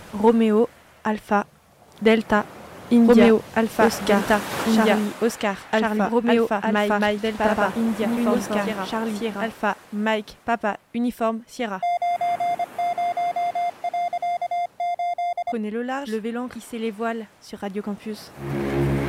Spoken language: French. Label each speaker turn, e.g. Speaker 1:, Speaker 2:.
Speaker 1: Roméo, Alpha, Delta, India,
Speaker 2: Roméo, Alpha,
Speaker 1: Oscar,
Speaker 2: Delta,
Speaker 1: India,
Speaker 2: Charlie, Oscar,
Speaker 1: Alpha,
Speaker 2: Charlie, Roméo,
Speaker 1: Alpha,
Speaker 2: Alpha,
Speaker 1: Mike,
Speaker 2: Delta,
Speaker 1: Papa,
Speaker 2: India,
Speaker 1: Uniforme,
Speaker 2: Oscar,
Speaker 1: Sierra,
Speaker 2: Charlie,
Speaker 1: Sierra.
Speaker 2: Alpha, Mike, Papa, Uniforme, Sierra.
Speaker 1: Prenez le large,
Speaker 2: Levez l'ancre, hissez les voiles sur Radio Campus.